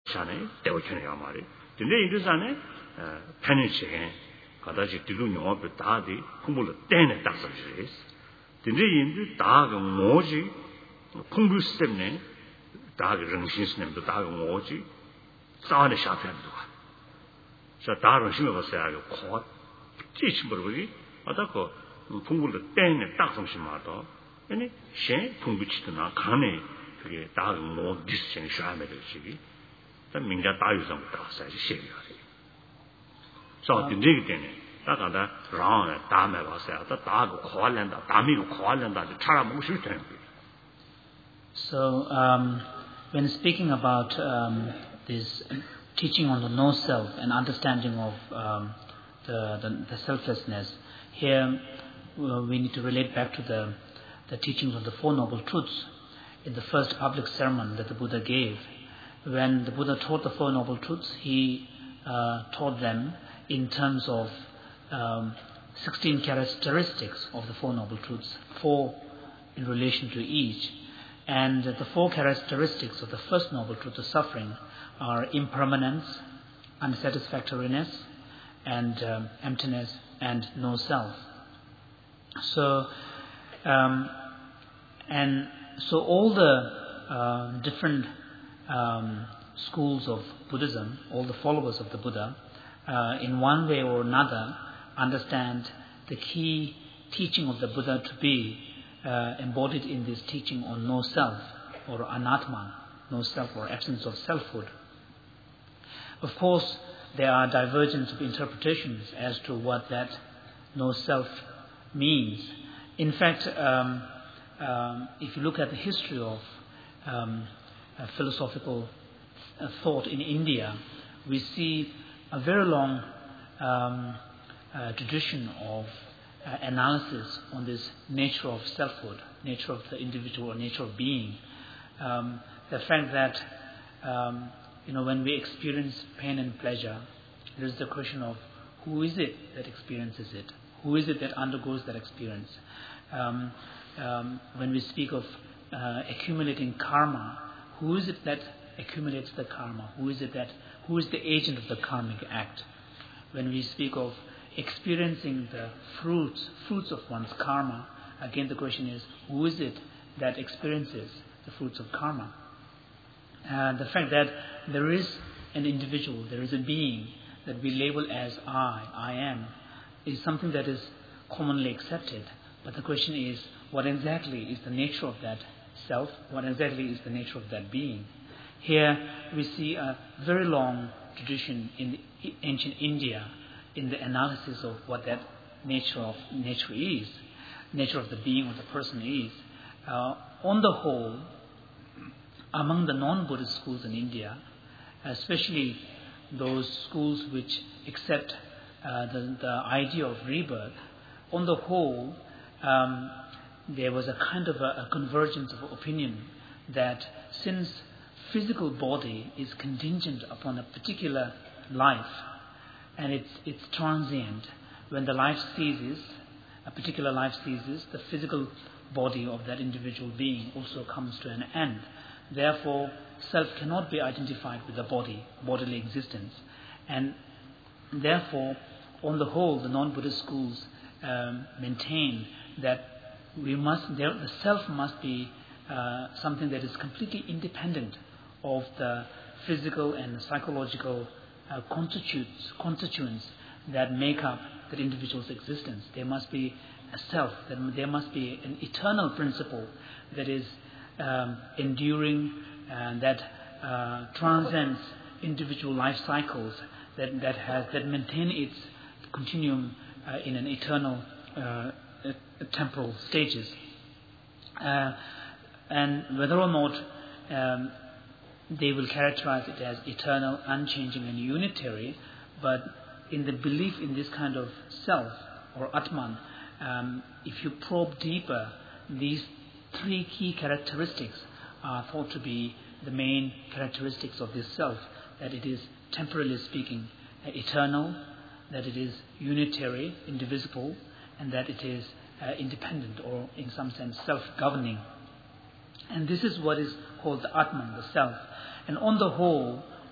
샤네 대오천이야 말이. 근데 인도산에 편의체 가다지 뒤로 영업을 다디 풍부를 떼내 딱서지스. 근데 인도 다가 뭐지? 풍부 시스템네 다가 정신스nem도 다가 뭐지? 싸네 샤편도. 저 다른 신경 봤어요. 코 찌침버리기. 아다고 풍부를 떼내 딱성심마도. 아니 셴 풍부치도나 간에 그게 다가 뭐 디스션 샤메르지. 다 민자 다유상 다사지 시리아리. 저 근데 때문에 다가다 라나 다메 봤어요. 다가 코알란다 다미고 코알란다 차라 먹을 수 있다는 거예요. So when speaking about this teaching on the no self and understanding of the selflessness, here we need to relate back to the teachings of the Four Noble Truths in the first public sermon that the Buddha gave. When the Buddha taught the Four Noble Truths, he taught them in terms of 16 characteristics of the Four Noble Truths, 4 in relation to each. And the 4 characteristics of the first Noble Truth, the suffering, are impermanence, unsatisfactoriness, and emptiness, and no self. So, so all the different schools of Buddhism, all the followers of the Buddha, in one way or another, understand the key teaching of the Buddha to be embodied in this teaching on no self, or anatman, no self or absence of selfhood. Of course, there are divergence of interpretations as to what that no self means. In fact, if you look at the history of philosophical thought in India, we see a very long tradition of analysis on this nature of selfhood, nature of the individual, or nature of being. The fact that when we experience pain and pleasure, there is the question of who is it that experiences it? Who is it that undergoes that experience? When we speak of accumulating karma, who is it that accumulates the karma? Who is the agent of the karmic act? When we speak of experiencing the fruits of one's karma, again the question is, who is it that experiences the fruits of karma? The fact that there is an individual, there is a being that we label as I am, is something that is commonly accepted. But the question is, what exactly is the nature of that self? What exactly is the nature of that being? Here we see a very long tradition in ancient India in the analysis of what that nature is, nature of the being or the person is. On the whole, among the non-Buddhist schools in India, especially those schools which accept the idea of rebirth, on the whole, there was a kind of a convergence of opinion that since physical body is contingent upon a particular life, and it's transient, when the life ceases, a particular life ceases, the physical body of that individual being also comes to an end. Therefore, self cannot be identified with the bodily existence. And therefore, on the whole, the non-Buddhist schools maintain that the self must be something that is completely independent of the physical and psychological constituents that make up that individual's existence. There must be a self, there must be an eternal principle that is enduring and that transcends individual life cycles, that maintain its continuum in an eternal temporal stages. And whether or not they will characterize it as eternal, unchanging and unitary, but in the belief in this kind of self or Atman, if you probe deeper, these 3 key characteristics are thought to be the main characteristics of this self, that it is, temporally speaking, eternal, that it is unitary, indivisible, and that it is independent, or in some sense self-governing. And this is what is called the Atman, the self. And on the whole,